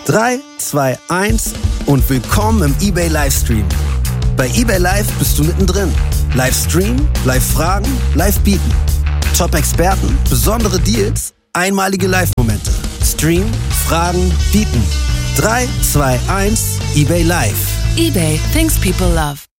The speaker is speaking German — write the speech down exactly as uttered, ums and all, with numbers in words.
drei, zwei, eins und willkommen im eBay Livestream. Bei eBay Live bist du mittendrin. Livestream, Live-Fragen, Live-Bieten. Top-Experten, besondere Deals, einmalige Live-Momente. Stream, Fragen, Bieten. drei, zwei, eins, eBay Live. eBay, things people love.